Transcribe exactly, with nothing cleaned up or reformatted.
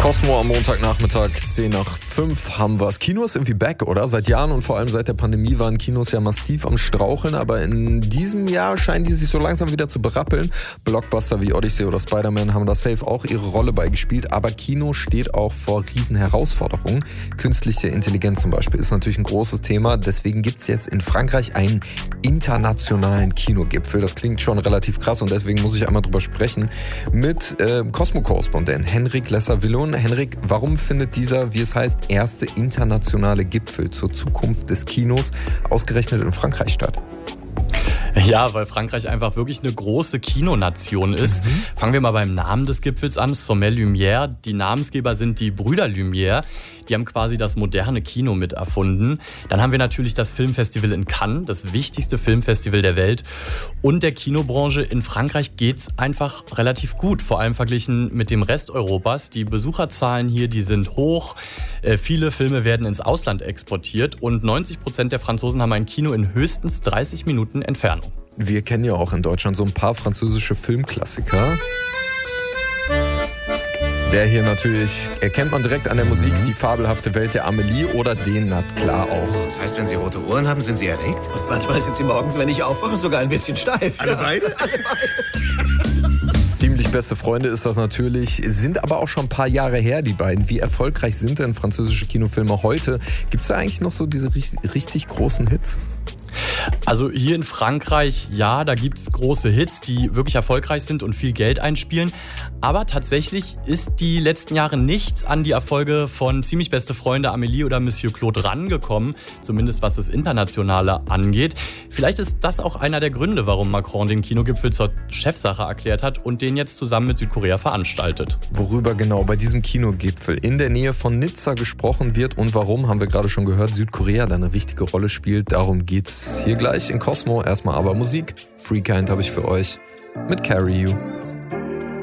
Cosmo am Montagnachmittag, zehn nach fünf haben wir es. Kino ist irgendwie back, oder? Seit Jahren und vor allem seit der Pandemie waren Kinos ja massiv am Straucheln, aber in diesem Jahr scheinen die sich so langsam wieder zu berappeln. Blockbuster wie Odyssey oder Spider-Man haben da safe auch ihre Rolle beigespielt, aber Kino steht auch vor riesen Herausforderungen. Künstliche Intelligenz zum Beispiel ist natürlich ein großes Thema, deswegen gibt es jetzt in Frankreich einen internationalen Kinogipfel. Das klingt schon relativ krass und deswegen muss ich einmal drüber sprechen mit äh, Cosmo-Korrespondent Henrik Lesser-Villon. Henrik, warum findet dieser, wie es heißt, erste internationale Gipfel zur Zukunft des Kinos ausgerechnet in Frankreich statt? Ja, weil Frankreich einfach wirklich eine große Kinonation ist. Mhm. Fangen wir mal beim Namen des Gipfels an, Sommet Lumière. Die Namensgeber sind die Brüder Lumière. Die haben quasi das moderne Kino mit erfunden. Dann haben wir natürlich das Filmfestival in Cannes, das wichtigste Filmfestival der Welt. Und der Kinobranche in Frankreich geht's einfach relativ gut, vor allem verglichen mit dem Rest Europas. Die Besucherzahlen hier, die sind hoch. Äh, viele Filme werden ins Ausland exportiert und neunzig Prozent der Franzosen haben ein Kino in höchstens dreißig Minuten Entfernung. Wir kennen ja auch in Deutschland so ein paar französische Filmklassiker. Der hier natürlich, erkennt man direkt an der Musik, die fabelhafte Welt der Amelie oder den, na klar auch. Das heißt, wenn Sie rote Ohren haben, sind Sie erregt? Und manchmal sind Sie morgens, wenn ich aufwache, sogar ein bisschen steif. Alle ja. beide? Alle beide. Ziemlich beste Freunde ist das natürlich, sind aber auch schon ein paar Jahre her, die beiden. Wie erfolgreich sind denn französische Kinofilme heute? Gibt es da eigentlich noch so diese richtig großen Hits? Also hier in Frankreich, ja, da gibt es große Hits, die wirklich erfolgreich sind und viel Geld einspielen. Aber tatsächlich ist die letzten Jahre nichts an die Erfolge von Ziemlich beste Freunde, Amélie oder Monsieur Claude rangekommen. Zumindest was das Internationale angeht. Vielleicht ist das auch einer der Gründe, warum Macron den Kinogipfel zur Chefsache erklärt hat und den jetzt zusammen mit Südkorea veranstaltet. Worüber genau bei diesem Kinogipfel in der Nähe von Nizza gesprochen wird und warum, haben wir gerade schon gehört, Südkorea da eine wichtige Rolle spielt. Darum geht's hier gleich in Cosmo. Erstmal aber Musik. Freekind habe ich für euch mit Carry You.